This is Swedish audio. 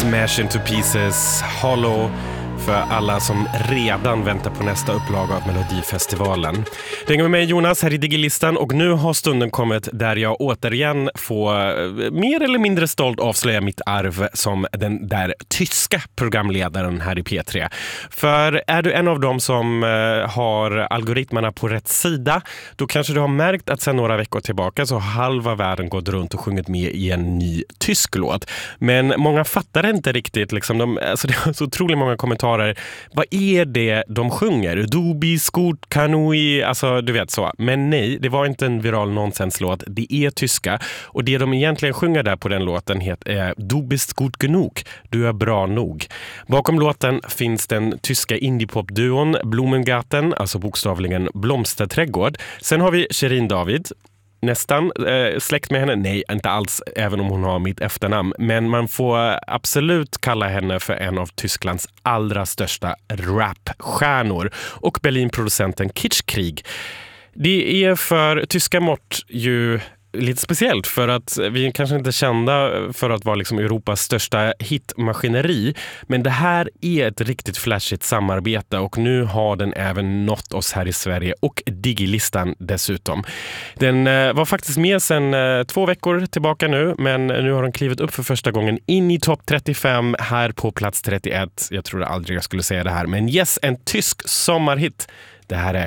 Smash Into Pieces, Hollow för alla som redan väntar på nästa upplaga av Melodifestivalen. Det hänger med mig Jonas här i Digilistan och nu har stunden kommit där jag återigen får mer eller mindre stolt avslöja mitt arv som den där tyska programledaren här i P3. För är du en av dem som har algoritmerna på rätt sida, då kanske du har märkt att sedan några veckor tillbaka så har halva världen gått runt och sjungit med i en ny tysk låt. Men många fattar inte riktigt liksom, alltså det är så otroligt många kommentarer. Vad är det de sjunger? Du bist gut kanui, alltså du vet så. Men nej, det var inte en viral nonsenslåt. Det är tyska. Och det de egentligen sjunger där på den låten heter Du bist gut genug. Du är bra nog. Bakom låten finns den tyska indiepopduon Blumengarten, alltså bokstavligen blomsterträdgård. Sen har vi Shirin David. Nästan släkt med henne. Nej, inte alls, även om hon har mitt efternamn. Men man får absolut kalla henne för en av Tysklands allra största rapstjärnor. Och Berlin-producenten Kitschkrieg. Det är för tyska mått ju lite speciellt för att vi är kanske inte kända för att vara liksom Europas största hitmaskineri. Men det här är ett riktigt flashigt samarbete och nu har den även nått oss här i Sverige och Digilistan dessutom. Den var faktiskt med sedan 2 veckor tillbaka nu, men nu har den klivit upp för första gången in i topp 35 här på plats 31. Jag tror aldrig jag skulle säga det här, men yes, en tysk sommarhit. Det här är